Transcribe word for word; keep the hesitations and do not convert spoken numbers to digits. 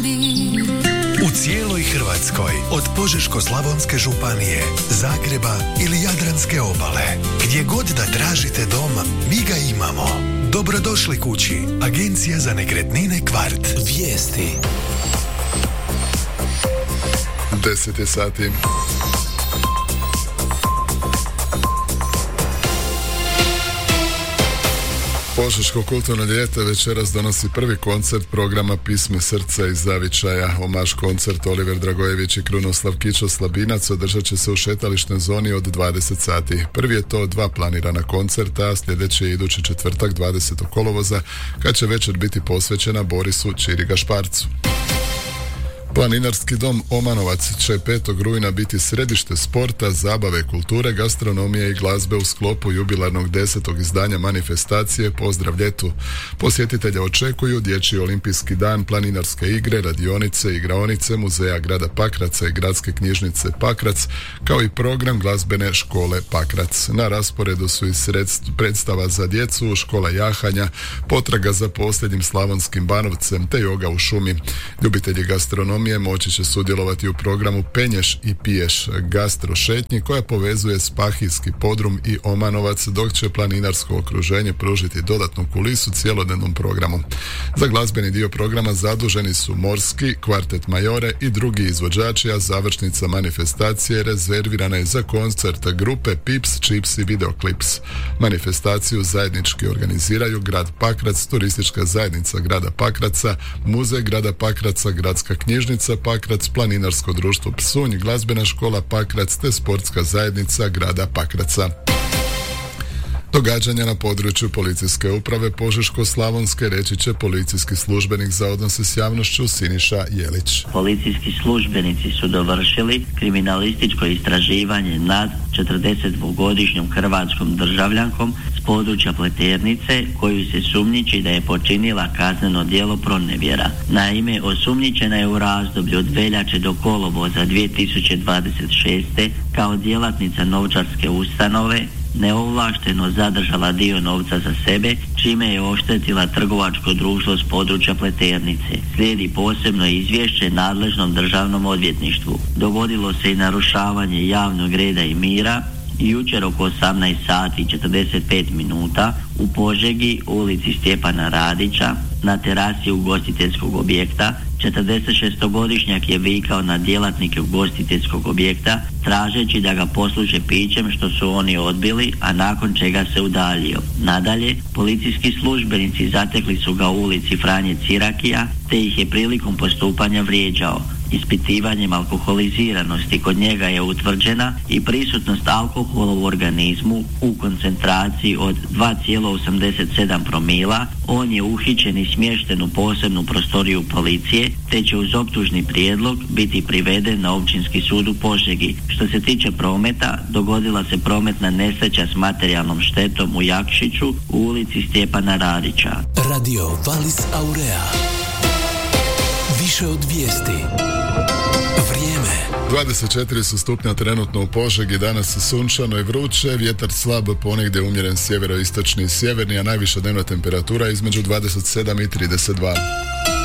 U cijeloj Hrvatskoj, od Požeško-slavonske županije, Zagreba ili Jadranske obale, gdje god da tražite dom, mi ga imamo. Dobrodošli kući, Agencija za nekretnine Kvart. Vijesti. deset je sati. Požeško kulturno ljeto večeras donosi prvi koncert programa Pisme srca i zavičaja. Omaž koncert Oliver Dragojević i Krunoslav Kičo Slabinac održat će se u šetališnoj zoni od dvadeset sati. Prvi je to dva planirana koncerta, a sljedeći je idući četvrtak dvadesetog kolovoza, kad će večer biti posvećena Borisu Čiri Gašparcu. Planinarski dom Omanovac će petog rujna biti središte sporta, zabave, kulture, gastronomije i glazbe u sklopu jubilarnog desetog izdanja manifestacije Pozdrav ljetu. Posjetitelja očekuju dječji olimpijski dan, planinarske igre, radionice, igraonice Muzeja grada Pakraca i Gradske knjižnice Pakrac, kao i program glazbene škole Pakrac. Na rasporedu su i sredst- predstava za djecu, škola jahanja, potraga za posljednjim slavonskim banovcem te joga u šumi. Ljubitelji gastronomije moći će sudjelovati u programu Penješ i piješ gastro šetnji koja povezuje Spahijski podrum i Omanovac, dok će planinarsko okruženje pružiti dodatnu kulisu cjelodnevnom programu. Za glazbeni dio programa zaduženi su Morski, Kvartet Majore i drugi izvođači, a završnica manifestacije rezervirana je za koncert grupe Pips, Chips i Videoclips. Manifestaciju zajednički organiziraju grad Pakrac, turistička zajednica grada Pakraca, Muzej grada Pakraca, Gradska knjižnica Pakrac, Planinarsko društvo Psunj, glazbena škola Pakrac te sportska zajednica grada Pakraca. Događanja na području policijske uprave Požeško-slavonske reći će policijski službenik za odnose s javnošću Siniša Jelić. Policijski službenici su dovršili kriminalističko istraživanje nad četrdesetdvogodišnjom hrvatskom državljankom s područja Pleternice, koju se sumnjiči da je počinila kazneno djelo pronevjera. Naime, osumnjičena je u razdoblju od veljače do kolovoza dvije tisuće dvadeset šeste kao djelatnica novčarske ustanove neovlašteno zadržala dio novca za sebe, čime je oštetila trgovačko društvo s područja Pleternice. Slijedi posebno izvješće nadležnom državnom odvjetništvu. Dogodilo se i narušavanje javnog reda i mira jučer oko osamnaest sati i četrdeset pet minuta u Požegi, u ulici Stjepana Radića, na terasi ugostiteljskog objekta. četrdesetšestogodišnjak je vikao na djelatnike ugostiteljskog objekta tražeći da ga posluže pićem, što su oni odbili, a nakon čega se udaljio. Nadalje, policijski službenici zatekli su ga u ulici Franje Cirakija te ih je prilikom postupanja vrijeđao. Ispitivanjem alkoholiziranosti kod njega je utvrđena i prisutnost alkohola u organizmu u koncentraciji od dva zarez osamdeset sedam promila. On je uhićen i smješten u posebnu prostoriju policije, te će uz optužni prijedlog biti priveden na Općinski sud u Požegi. Što se tiče prometa, dogodila se prometna nesreća s materijalnom štetom u Jakšiću u ulici Stjepana Radića. Radio Valis Aurea. Više od vijesti. Vrijeme. dvadeset četiri su stupnja trenutno u Požegi, danas je sunčano i vruće, vjetar slab, ponegdje umjeren sjeveroistočni i sjeverni, a najviša dnevna temperatura između dvadeset sedam i trideset dva.